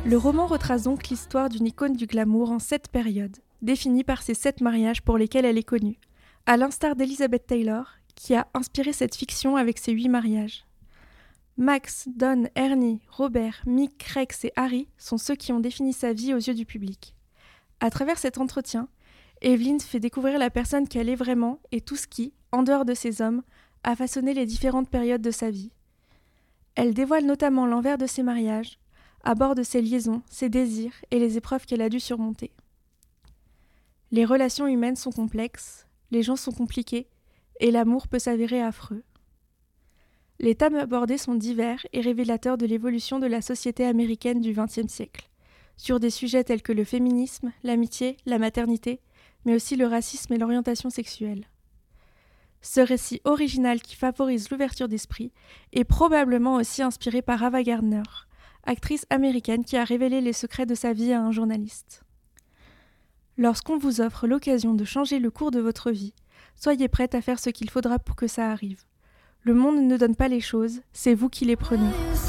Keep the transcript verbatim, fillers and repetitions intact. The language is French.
Le roman retrace donc l'histoire d'une icône du glamour en sept périodes, définie par ses sept mariages pour lesquels elle est connue, à l'instar d'Elizabeth Taylor, qui a inspiré cette fiction avec ses huit mariages. Max, Don, Ernie, Robert, Mick, Rex et Harry sont ceux qui ont défini sa vie aux yeux du public. À travers cet entretien, Evelyn fait découvrir la personne qu'elle est vraiment et tout ce qui, en dehors de ces hommes, a façonné les différentes périodes de sa vie. Elle dévoile notamment l'envers de ses mariages, aborde ses liaisons, ses désirs et les épreuves qu'elle a dû surmonter. Les relations humaines sont complexes, les gens sont compliqués et l'amour peut s'avérer affreux. Les thèmes abordés sont divers et révélateurs de l'évolution de la société américaine du vingtième siècle, sur des sujets tels que le féminisme, l'amitié, la maternité, mais aussi le racisme et l'orientation sexuelle. Ce récit original qui favorise l'ouverture d'esprit est probablement aussi inspiré par Ava Gardner, actrice américaine qui a révélé les secrets de sa vie à un journaliste. Lorsqu'on vous offre l'occasion de changer le cours de votre vie, soyez prête à faire ce qu'il faudra pour que ça arrive. Le monde ne donne pas les choses, c'est vous qui les prenez.